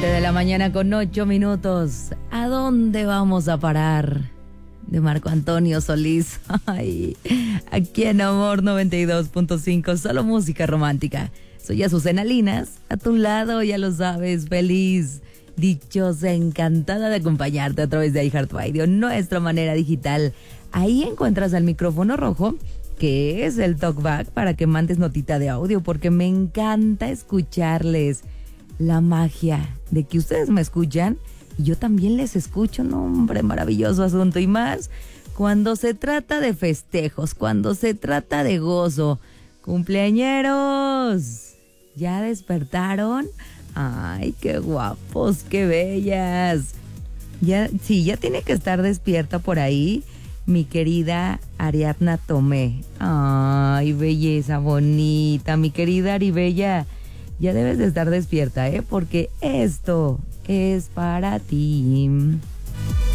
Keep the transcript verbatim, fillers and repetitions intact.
Siete de la mañana con ocho minutos. ¿A dónde vamos a parar? De Marco Antonio Solís. Ay, aquí en Amor noventa y dos punto cinco, solo música romántica. Soy Azucena Linas, a tu lado, ya lo sabes, feliz, dichosa, encantada de acompañarte a través de iHeartRadio, nuestra manera digital. Ahí encuentras el micrófono rojo, que es el talkback, para que mandes notita de audio, porque me encanta escucharles. La magia de que ustedes me escuchan y yo también les escucho, no, hombre, maravilloso asunto. Y más cuando se trata de festejos, cuando se trata de gozo. Cumpleañeros, ¿ya despertaron? Ay, qué guapos, qué bellas. Ya, sí, ya tiene que estar despierta por ahí mi querida Ariadna Tomé. Ay, belleza bonita, mi querida Aribella. Ya debes de estar despierta, ¿eh? Porque esto es para ti.